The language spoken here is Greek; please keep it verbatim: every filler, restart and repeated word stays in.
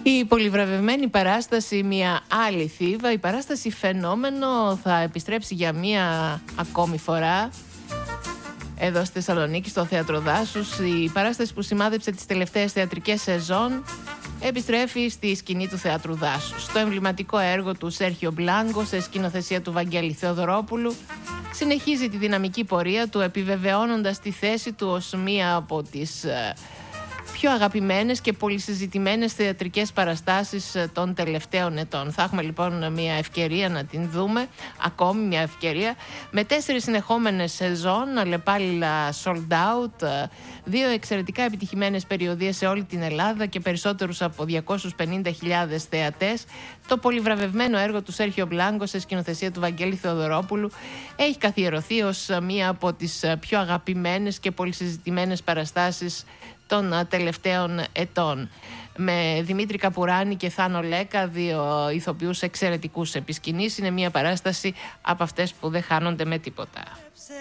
Η πολυβραβευμένη παράσταση «Μια άλλη Θήβα», η παράσταση «Φαινόμενο», θα επιστρέψει για μία ακόμη φορά εδώ στη Θεσσαλονίκη, στο Θέατρο Δάσους. Η παράσταση που σημάδεψε τις τελευταίες θεατρικές σεζόν επιστρέφει στη σκηνή του Θεάτρου Δάσους. Το εμβληματικό έργο του Σέρχιο Μπλάνκο, σε σκηνοθεσία του Βαγγέλη Θεοδωρόπουλου, συνεχίζει τη δυναμική πορεία του, επιβεβαιώνοντας τη θέση του ως μία από τις πιο αγαπημένες και πολυσυζητημένες θεατρικές παραστάσεις των τελευταίων ετών. Θα έχουμε λοιπόν μια ευκαιρία να την δούμε, ακόμη μια ευκαιρία, με τέσσερις συνεχόμενες σεζόν, αλλεπάλληλα sold out, δύο εξαιρετικά επιτυχημένες περιοδίες σε όλη την Ελλάδα και περισσότερους από διακόσιες πενήντα χιλιάδες θεατές. Το πολυβραβευμένο έργο του Σέρχιο Μπλάνκο, σε σκηνοθεσία του Βαγγέλη Θεοδωρόπουλου, έχει καθιερωθεί ως μία από τις πιο αγαπημένες και πολυσυζητημένες παραστάσεις των τελευταίων ετών. Με Δημήτρη Καπουράνη και Θάνο Λέκα, δύο ηθοποιούς εξαιρετικούς επί σκηνής, είναι μια παράσταση από αυτές που δεν χάνονται με τίποτα.